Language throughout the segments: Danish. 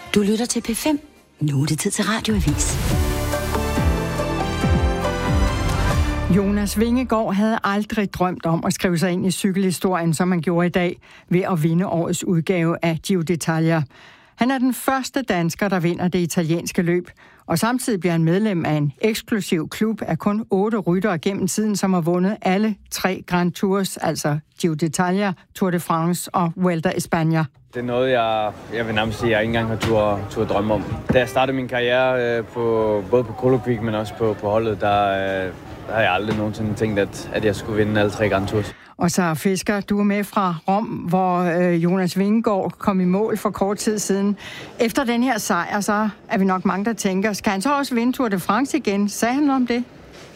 Du lytter til P5. Nu er det tid til Radioavis. Jonas Vingegaard havde aldrig drømt om at skrive sig ind i cykelhistorien, som han gjorde i dag, ved at vinde årets udgave af Giro d'Italia. Han er den første dansker, der vinder det italienske løb, og samtidig bliver han medlem af en eksklusiv klub af kun 8 ryttere gennem tiden, som har vundet alle 3 Grand Tours, altså Giro d'Italia, Tour de France og Vuelta a España. Det er noget, jeg vil nærmest sige, jeg ikke engang har tur drømme om. Da jeg startede min karriere både på Colo Quick, men også på holdet, der har jeg aldrig nogensinde tænkt, at jeg skulle vinde alle 3 Grand Tours. Og så Fisker, du er med fra Rom, hvor Jonas Vingegaard kom i mål for kort tid siden. Efter den her sejr, så er vi nok mange, der tænker, skal han så også vinde Tour de France igen? Sagde han om det?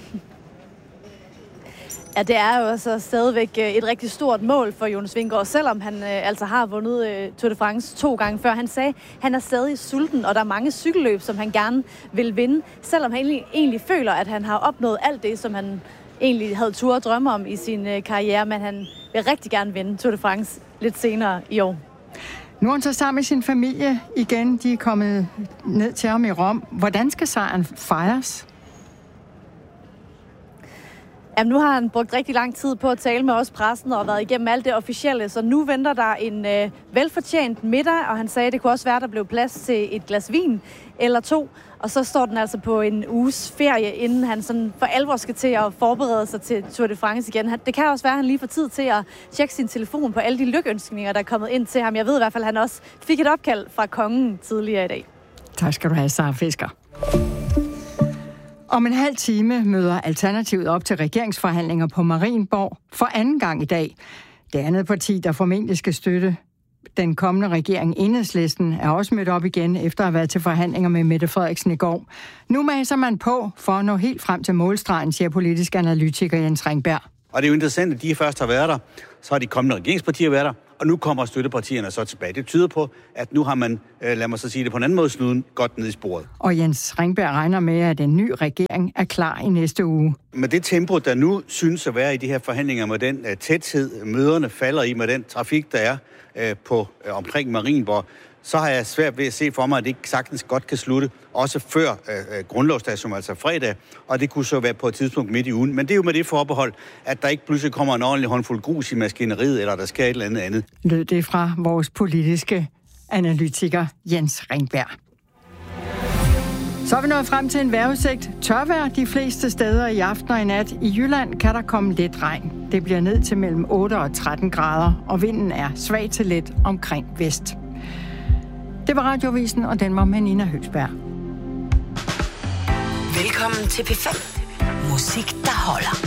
Ja, det er jo altså stadigvæk et rigtig stort mål for Jonas Vingegaard, selvom han altså har vundet Tour de France 2 gange før. Han sagde, at han er stadig sulten, og der er mange cykelløb, som han gerne vil vinde, selvom han egentlig føler, at han har opnået alt det, som han egentlig havde tur og drømme om i sin karriere, men han vil rigtig gerne vinde Tour de France lidt senere i år. Nu er han så sammen med sin familie igen. De er kommet ned til ham i Rom. Hvordan skal sejren fejres? Jamen, nu har han brugt rigtig lang tid på at tale med os pressen og været igennem alt det officielle, så nu venter der en velfortjent middag, og han sagde, at det kunne også være, at der blev plads til et glas vin eller 2, og så står den altså på en uges ferie, inden han sådan for alvor skal til at forberede sig til Tour de France igen. Det kan også være, at han lige får tid til at tjekke sin telefon på alle de lykønskninger, der er kommet ind til ham. Jeg ved i hvert fald, at han også fik et opkald fra kongen tidligere i dag. Tak skal du have, Sara Fisker. Om en halv time møder Alternativet op til regeringsforhandlinger på Marienborg for anden gang i dag. Det andet parti, der formentlig skal støtte den kommende regering, Enhedslisten, er også mødt op igen efter at have været til forhandlinger med Mette Frederiksen i går. Nu maser man på for at nå helt frem til målstregen, siger politisk analytiker Jens Ringberg. Og det er jo interessant, at de først har været der, så har de kommende regeringspartier været der, og nu kommer støttepartierne så tilbage. Det tyder på, at nu har man, lad mig så sige det på en anden måde, snuden godt ned i sporet. Og Jens Ringberg regner med, at en ny regering er klar i næste uge. Med det tempo, der nu synes at være i de her forhandlinger, med den tæthed, møderne falder i, med den trafik, der er omkring Marienborg, så har jeg svært ved at se for mig, at det ikke sagtens godt kan slutte, også før grundlovsdag, som altså fredag, og det kunne så være på et tidspunkt midt i ugen. Men det er jo med det forbehold, at der ikke pludselig kommer en ordentlig håndfuld grus i maskineriet, eller der sker et eller andet. Lød det fra vores politiske analytiker Jens Ringberg. Så er vi nået frem til en vejrudsigt. Tørvejr de fleste steder i aften og i nat. I Jylland kan der komme lidt regn. Det bliver ned til mellem 8 og 13 grader, og vinden er svag til let omkring vest. Det var Radioavisen, og den var med Nina Høgsberg. Velkommen til P5. Musik, der holder.